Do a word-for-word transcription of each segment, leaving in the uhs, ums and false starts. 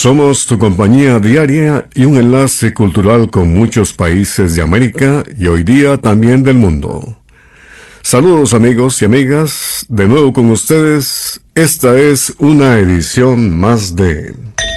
Somos tu compañía diaria y un enlace cultural con muchos países de América y hoy día también del mundo. Saludos amigos y amigas, de nuevo con ustedes. Esta es una edición más de...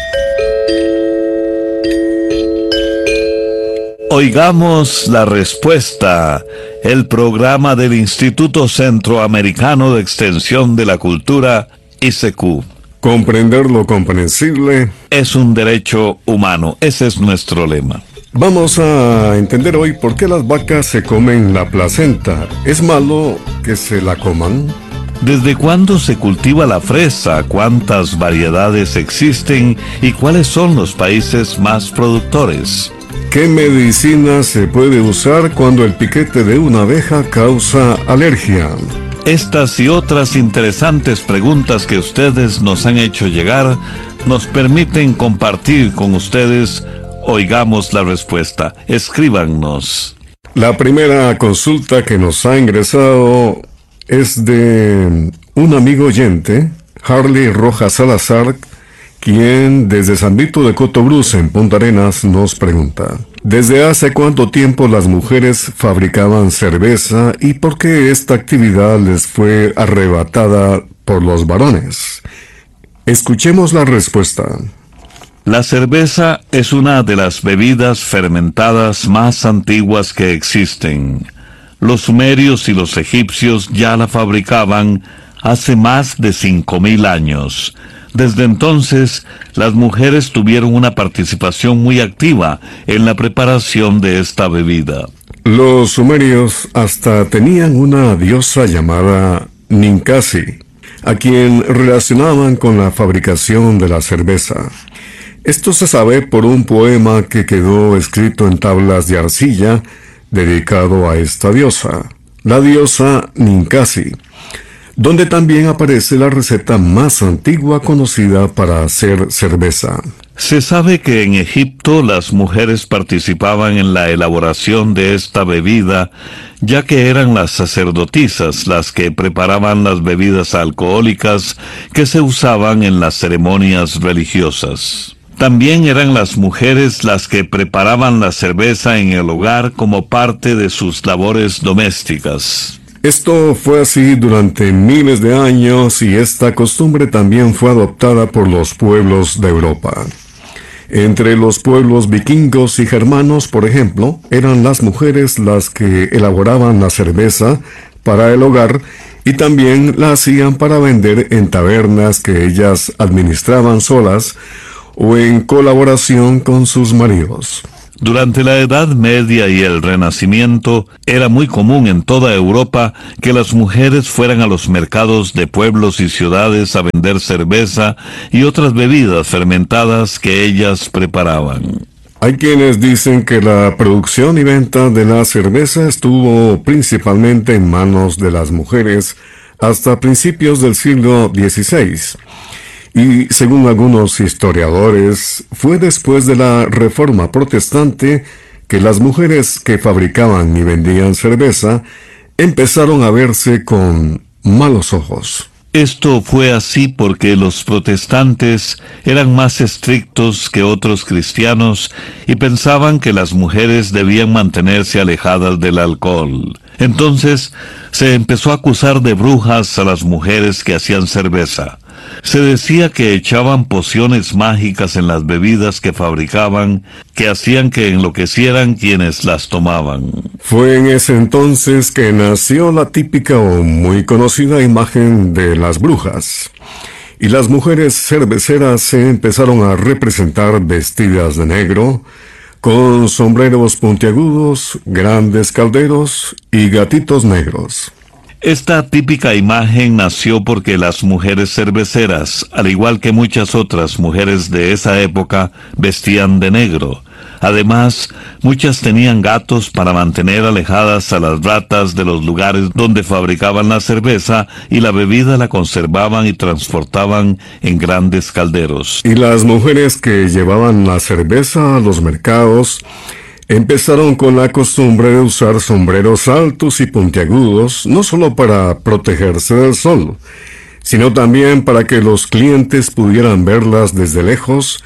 Oigamos la respuesta, el programa del Instituto Centroamericano de Extensión de la Cultura, I C Q. Comprender lo comprensible es un derecho humano, ese es nuestro lema. Vamos a entender hoy por qué las vacas se comen la placenta. ¿Es malo que se la coman? ¿Desde cuándo se cultiva la fresa? ¿Cuántas variedades existen? ¿Y cuáles son los países más productores? ¿Qué medicina se puede usar cuando el piquete de una abeja causa alergia? Estas y otras interesantes preguntas que ustedes nos han hecho llegar nos permiten compartir con ustedes. Oigamos la respuesta. Escríbanos. La primera consulta que nos ha ingresado es de un amigo oyente, Harley Rojas Salazar, quien desde San Vito de Cotobruz en Punta Arenas nos pregunta: ¿desde hace cuánto tiempo las mujeres fabricaban cerveza y por qué esta actividad les fue arrebatada por los varones? Escuchemos la respuesta. La cerveza es una de las bebidas fermentadas más antiguas que existen. Los sumerios y los egipcios ya la fabricaban hace más de cinco mil años. Desde entonces, las mujeres tuvieron una participación muy activa en la preparación de esta bebida. Los sumerios hasta tenían una diosa llamada Ninkasi, a quien relacionaban con la fabricación de la cerveza. Esto se sabe por un poema que quedó escrito en tablas de arcilla dedicado a esta diosa, la diosa Ninkasi, donde también aparece la receta más antigua conocida para hacer cerveza. Se sabe que en Egipto las mujeres participaban en la elaboración de esta bebida, ya que eran las sacerdotisas las que preparaban las bebidas alcohólicas que se usaban en las ceremonias religiosas. También eran las mujeres las que preparaban la cerveza en el hogar como parte de sus labores domésticas. Esto fue así durante miles de años y esta costumbre también fue adoptada por los pueblos de Europa. Entre los pueblos vikingos y germanos, por ejemplo, eran las mujeres las que elaboraban la cerveza para el hogar y también la hacían para vender en tabernas que ellas administraban solas o en colaboración con sus maridos. Durante la Edad Media y el Renacimiento, era muy común en toda Europa que las mujeres fueran a los mercados de pueblos y ciudades a vender cerveza y otras bebidas fermentadas que ellas preparaban. Hay quienes dicen que la producción y venta de la cerveza estuvo principalmente en manos de las mujeres hasta principios del siglo dieciséis. Y según algunos historiadores, fue después de la Reforma Protestante que las mujeres que fabricaban y vendían cerveza empezaron a verse con malos ojos. Esto fue así porque los protestantes eran más estrictos que otros cristianos y pensaban que las mujeres debían mantenerse alejadas del alcohol. Entonces, se empezó a acusar de brujas a las mujeres que hacían cerveza. Se decía que echaban pociones mágicas en las bebidas que fabricaban, que hacían que enloquecieran quienes las tomaban. Fue en ese entonces que nació la típica o muy conocida imagen de las brujas. Y las mujeres cerveceras se empezaron a representar vestidas de negro, con sombreros puntiagudos, grandes calderos y gatitos negros. Esta típica imagen nació porque las mujeres cerveceras, al igual que muchas otras mujeres de esa época, vestían de negro. Además, muchas tenían gatos para mantener alejadas a las ratas de los lugares donde fabricaban la cerveza y la bebida la conservaban y transportaban en grandes calderos. Y las mujeres que llevaban la cerveza a los mercados empezaron con la costumbre de usar sombreros altos y puntiagudos, no solo para protegerse del sol, sino también para que los clientes pudieran verlas desde lejos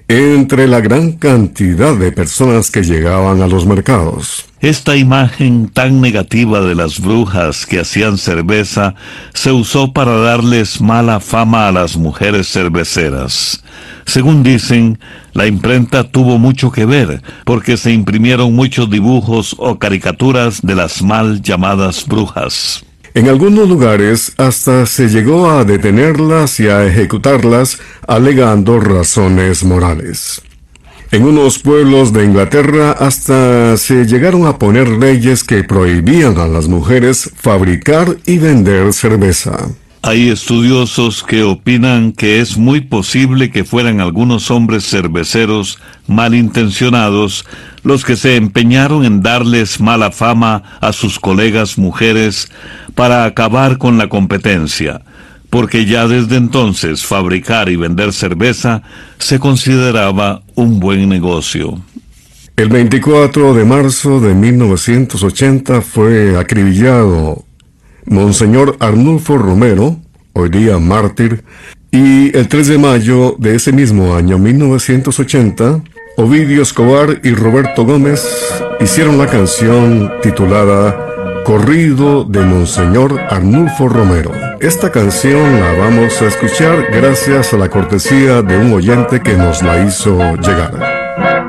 entre la gran cantidad de personas que llegaban a los mercados. Esta imagen tan negativa de las brujas que hacían cerveza se usó para darles mala fama a las mujeres cerveceras. Según dicen, la imprenta tuvo mucho que ver, porque se imprimieron muchos dibujos o caricaturas de las mal llamadas brujas. En algunos lugares hasta se llegó a detenerlas y a ejecutarlas alegando razones morales. En unos pueblos de Inglaterra hasta se llegaron a poner leyes que prohibían a las mujeres fabricar y vender cerveza. Hay estudiosos que opinan que es muy posible que fueran algunos hombres cerveceros malintencionados los que se empeñaron en darles mala fama a sus colegas mujeres para acabar con la competencia, porque ya desde entonces fabricar y vender cerveza se consideraba un buen negocio. El veinticuatro de marzo de mil novecientos ochenta fue acribillado Monseñor Arnulfo Romero, hoy día mártir, y el tres de mayo de ese mismo año, mil novecientos ochenta, Ovidio Escobar y Roberto Gómez hicieron la canción titulada Corrido de Monseñor Arnulfo Romero. Esta canción la vamos a escuchar gracias a la cortesía de un oyente que nos la hizo llegar.